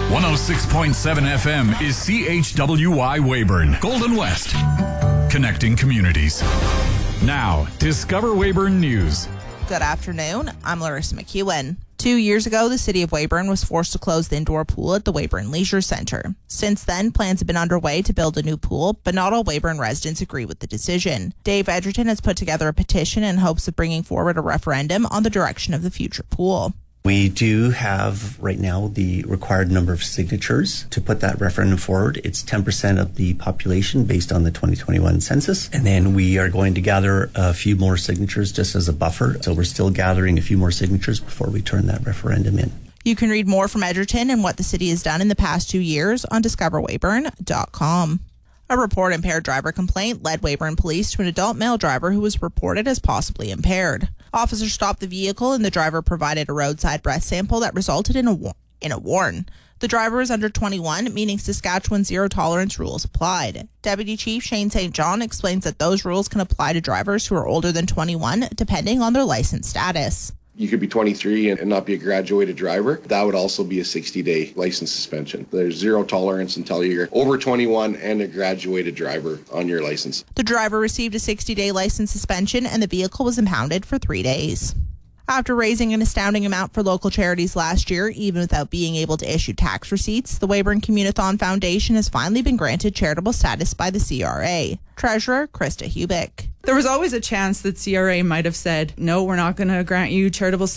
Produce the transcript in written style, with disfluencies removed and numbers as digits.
106.7 FM is CHWY Weyburn, Golden West. Connecting communities. Now, Discover Weyburn News. Good afternoon. I'm Larissa McEwen. 2 years ago, the city of Weyburn was forced to close the indoor pool at the Weyburn Leisure Centre. Since then, plans have been underway to build a new pool, but not all Weyburn residents agree with the decision. Dave Edgerton has put together a petition in hopes of bringing forward a referendum on the direction of the future pool. We do have right now the required number of signatures to put that referendum forward. It's 10% of the population based on the 2021 census. And then we are going to gather a few more signatures just as a buffer. So we're still gathering a few more signatures before we turn that referendum in. You can read more from Edgerton and what the city has done in the past 2 years on discoverweyburn.com. A report-impaired driver complaint led Weyburn Police to an adult male driver who was reported as possibly impaired. Officers stopped the vehicle and the driver provided a roadside breath sample that resulted in a warrant. The driver is under 21, meaning Saskatchewan's zero-tolerance rules applied. Deputy Chief Shane St. John explains that those rules can apply to drivers who are older than 21, depending on their license status. You could be 23 and not be a graduated driver. That would also be a 60-day license suspension. There's zero tolerance until you're over 21 and a graduated driver on your license. The driver received a 60-day license suspension and the vehicle was impounded for 3 days. After raising an astounding amount for local charities last year, even without being able to issue tax receipts, the Weyburn Communithon Foundation has finally been granted charitable status by the CRA. Treasurer Krista Hubick. There was always a chance that CRA might have said, no, we're not going to grant you charitable